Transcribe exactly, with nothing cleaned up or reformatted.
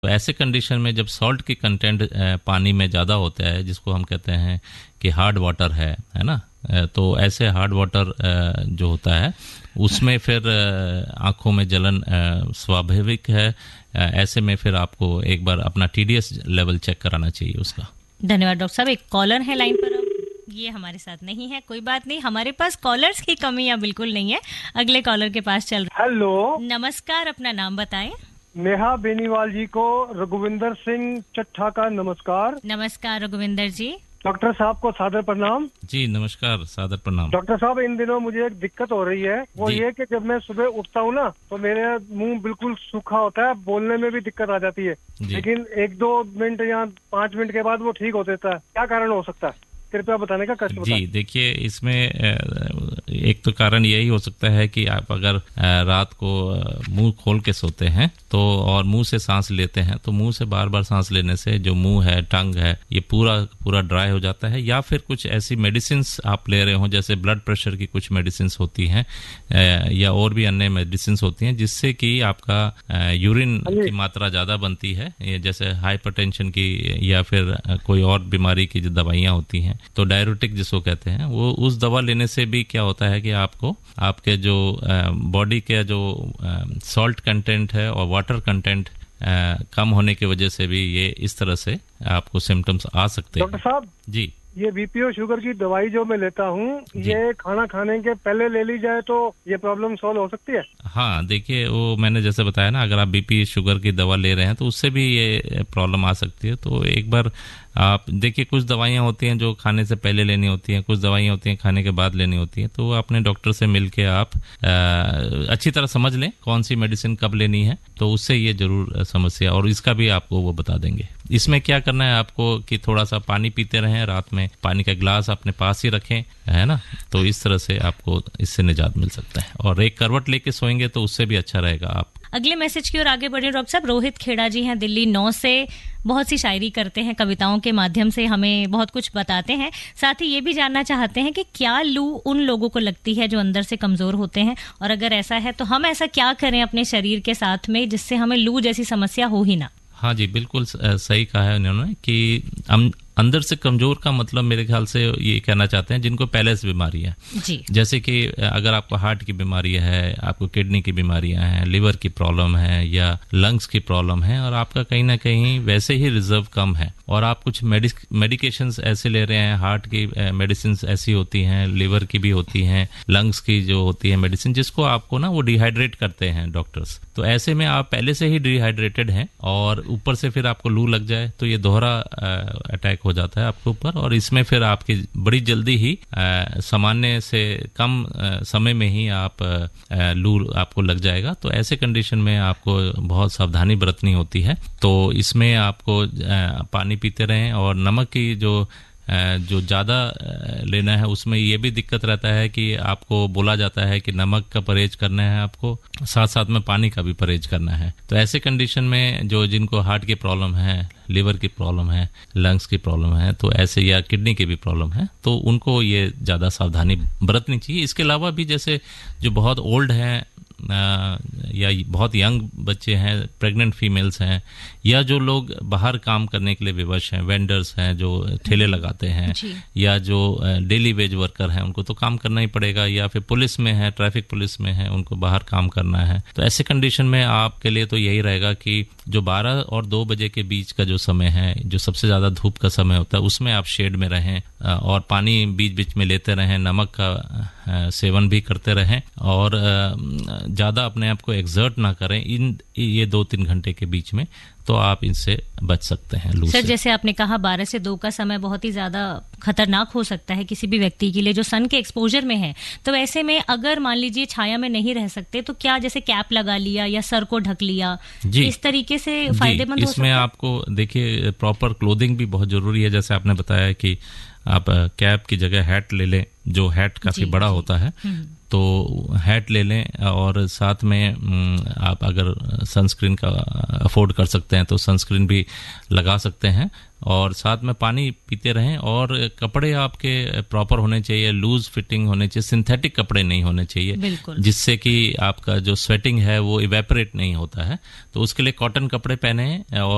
तो ऐसे कंडीशन में जब सॉल्ट की कंटेंट पानी में ज़्यादा होता है, जिसको हम कहते हैं कि हार्ड वाटर है है ना, तो ऐसे हार्ड वाटर जो होता है उसमें फिर आँखों में जलन स्वाभाविक है। ऐसे में फिर आपको एक बार अपना टीडीएस लेवल चेक कराना चाहिए उसका। धन्यवाद डॉक्टर साहब। एक कॉलर है लाइन पर, अब ये हमारे साथ नहीं है, कोई बात नहीं, हमारे पास कॉलर्स की कमी या बिल्कुल नहीं है। अगले कॉलर के पास चल रहा है। हेलो, नमस्कार, अपना नाम बताएं। नेहा बेनीवाल जी को रघुविंदर सिंह चट्ठा का नमस्कार। नमस्कार रघुविंदर जी। डॉक्टर साहब को सादर प्रणाम। जी नमस्कार, सादर प्रणाम। डॉक्टर साहब, इन दिनों मुझे एक दिक्कत हो रही है, वो ये कि जब मैं सुबह उठता हूँ ना तो मेरे मुंह बिल्कुल सूखा होता है, बोलने में भी दिक्कत आ जाती है, लेकिन एक दो मिनट या पाँच मिनट के बाद वो ठीक हो जाता है। क्या कारण हो सकता है, कृपया बताने का कष्ट बताएं। जी देखिए, इसमें एक तो कारण यही हो सकता है कि आप अगर रात को मुंह खोल के सोते हैं तो और मुंह से सांस लेते हैं, तो मुंह से बार बार सांस लेने से जो मुंह है, टंग है, ये पूरा पूरा ड्राई हो जाता है। या फिर कुछ ऐसी मेडिसिन आप ले रहे हो, जैसे ब्लड प्रेशर की कुछ मेडिसिन होती हैं या और भी अन्य मेडिसिन होती हैं, जिससे कि आपका यूरिन की मात्रा ज्यादा बनती है, जैसे हाइपरटेंशन की या फिर कोई और बीमारी की जो दवाइयां होती हैं, तो डायरेटिक जिसको कहते हैं, वो उस दवा लेने से भी क्या होता है कि आपको आपके जो बॉडी के जो सॉल्ट कंटेंट है और वाटर कंटेंट कम होने की वजह से भी ये इस तरह से आपको सिम्टम्स आ सकते हैं। डॉक्टर साहब जी, ये बीपी और शुगर की दवाई जो मैं लेता हूँ, ये खाना खाने के पहले ले ली जाए तो ये प्रॉब्लम सॉल्व हो सकती है? हाँ देखिए, वो मैंने जैसे बताया ना, अगर आप बीपी शुगर की दवा ले रहे हैं तो उससे भी ये प्रॉब्लम आ सकती है। तो एक बार आप देखिए, कुछ दवाइयाँ होती हैं जो खाने से पहले लेनी होती हैं, कुछ दवाइयाँ होती हैं खाने के बाद लेनी होती हैं। तो अपने डॉक्टर से मिलके आप आ, अच्छी तरह समझ लें कौन सी मेडिसिन कब लेनी है, तो उससे ये जरूर समस्या, और इसका भी आपको वो बता देंगे। इसमें क्या करना है आपको कि थोड़ा सा पानी पीते रहें, रात में पानी का गिलास अपने पास ही रखें, है ना, तो इस तरह से आपको इससे निजात मिल सकता है। और एक करवट लेके सोएंगे तो उससे भी अच्छा रहेगा। आप अगले मैसेज की ओर आगे बढ़े डॉक्टर साहब। रोहित खेड़ा जी हैं दिल्ली नौ से, बहुत सी शायरी करते हैं, कविताओं के माध्यम से हमें बहुत कुछ बताते हैं। साथ ही ये भी जानना चाहते हैं कि क्या लू उन लोगों को लगती है जो अंदर से कमजोर होते हैं, और अगर ऐसा है तो हम ऐसा क्या करें अपने शरीर के साथ में जिससे हमें लू जैसी समस्या हो ही ना। हाँ जी, बिल्कुल सही कहा है उन्होंने कि हम अंदर से कमजोर का मतलब मेरे ख्याल से ये कहना चाहते हैं जिनको पहले से बीमारी है जी। जैसे कि अगर आपको हार्ट की बीमारी है, आपको किडनी की बीमारियां हैं, लिवर की प्रॉब्लम है या लंग्स की प्रॉब्लम है, और आपका कहीं ना कहीं वैसे ही रिजर्व कम है, और आप कुछ मेडिकेशंस ऐसे ले रहे हैं, हार्ट की मेडिसिन ऐसी होती हैं, लिवर की भी होती हैं, लंग्स की जो होती है मेडिसिन, जिसको आपको ना वो डिहाइड्रेट करते हैं डॉक्टर्स। तो ऐसे में आप पहले से ही डिहाइड्रेटेड हैं और ऊपर से फिर आपको लू लग जाए तो ये दोहरा अटैक हो जाता है आपके ऊपर, और इसमें फिर आपकी बड़ी जल्दी ही सामान्य से कम आ, समय में ही आप आ, लू आपको लग जाएगा। तो ऐसे कंडीशन में आपको बहुत सावधानी बरतनी होती है। तो इसमें आपको आ, पानी पीते रहें, और नमक की जो जो ज़्यादा लेना है उसमें ये भी दिक्कत रहता है कि आपको बोला जाता है कि नमक का परहेज करना है, आपको साथ साथ में पानी का भी परहेज करना है। तो ऐसे कंडीशन में जो जिनको हार्ट की प्रॉब्लम है, लिवर की प्रॉब्लम है, लंग्स की प्रॉब्लम है, तो ऐसे या किडनी की भी प्रॉब्लम है, तो उनको ये ज़्यादा सावधानी बरतनी चाहिए। इसके अलावा भी जैसे जो बहुत ओल्ड हैं या बहुत यंग बच्चे हैं, प्रेग्नेंट फीमेल्स हैं, या जो लोग बाहर काम करने के लिए विवश हैं, वेंडर्स हैं जो ठेले लगाते हैं, या जो डेली वेज वर्कर हैं, उनको तो काम करना ही पड़ेगा, या फिर पुलिस में है, ट्रैफिक पुलिस में है, उनको बाहर काम करना है। तो ऐसे कंडीशन में आपके लिए तो यही रहेगा कि जो बारह और दो बजे के बीच का जो समय है, जो सबसे ज़्यादा धूप का समय होता है, उसमें आप शेड में रहें और पानी बीच बीच में लेते रहें, नमक का सेवन भी करते रहें, और ज़्यादा अपने आप को एक्सर्ट ना करें इन ये दो तीन घंटे के बीच में, तो आप इनसे बच सकते हैं लू से। सर, जैसे आपने कहा बारह से दो का समय बहुत ही ज्यादा खतरनाक हो सकता है किसी भी व्यक्ति के लिए जो सन के एक्सपोजर में है। तो ऐसे में अगर मान लीजिए छाया में नहीं रह सकते तो क्या, जैसे कैप लगा लिया या सर को ढक लिया, इस तरीके से फायदेमंद हो सकता है? इसमें आपको देखिए प्रॉपर क्लोथिंग भी बहुत जरूरी है। जैसे आपने बताया कि आप कैप की जगह हैट ले लें, जो हैट काफी बड़ा होता है, तो हैट ले लें, और साथ में आप अगर सनस्क्रीन का अफोर्ड कर सकते हैं तो सनस्क्रीन भी लगा सकते हैं, और साथ में पानी पीते रहें, और कपड़े आपके प्रॉपर होने चाहिए, लूज फिटिंग होने चाहिए, सिंथेटिक कपड़े नहीं होने चाहिए, जिससे कि आपका जो स्वेटिंग है वो इवेपोरेट नहीं होता है। तो उसके लिए कॉटन कपड़े पहने, और